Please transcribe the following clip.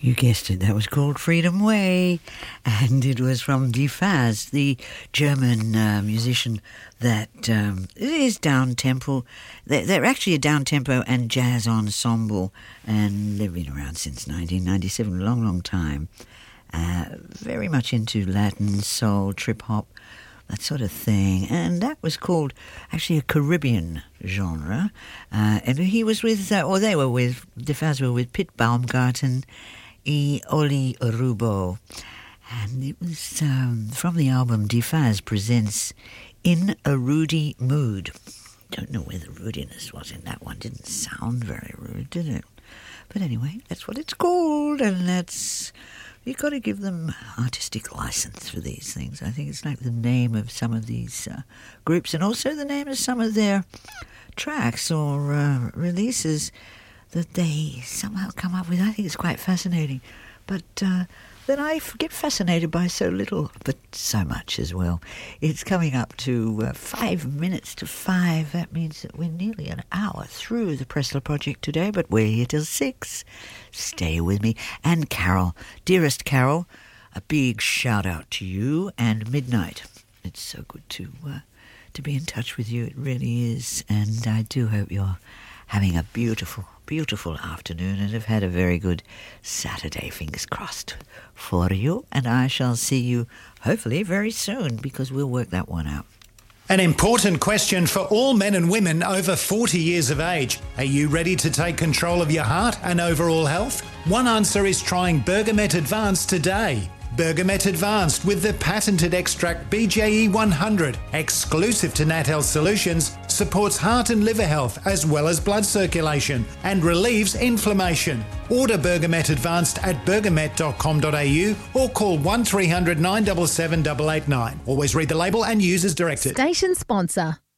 You guessed it, that was called Freedom Way, and it was from Die Phase, the German musician that is down-tempo. They're actually a down-tempo and jazz ensemble, and they've been around since 1997, a long, long time. Very much into Latin, soul, trip-hop, that sort of thing, and that was called actually a Caribbean genre, and he was with, or they were with, Die Phase were with Pete Baumgarten, Oli Rubo, and it was from the album Die Phase presents In a Rudy Mood. Don't know where the rudeness was in that one. Didn't sound very rude, did it? But anyway, that's what it's called, and that's, you've got to give them artistic license for these things. I think it's like the name of some of these groups, and also the name of some of their tracks or releases that they somehow come up with. I think it's quite fascinating. But then I get fascinated by so little, but so much as well. It's coming up to 5 minutes to 5. That means that we're nearly an hour through the Pressler Project today, but we're here till 6. Stay with me. And Carol, dearest Carol, a big shout out to you and Midnight. It's so good to be in touch with you. It really is. And I do hope you're having a beautiful, beautiful afternoon and have had a very good Saturday, fingers crossed, for you. And I shall see you hopefully very soon, because we'll work that one out. An important question for all men and women over 40 years of age. Are you ready to take control of your heart and overall health? One answer is trying Bergamet Advanced today. Bergamet Advanced with the patented extract BJE 100, exclusive to Nat Health Solutions, supports heart and liver health as well as blood circulation and relieves inflammation. Order Bergamet Advanced at bergamet.com.au or call 1300 977 889. Always read the label and use as directed. Station sponsor.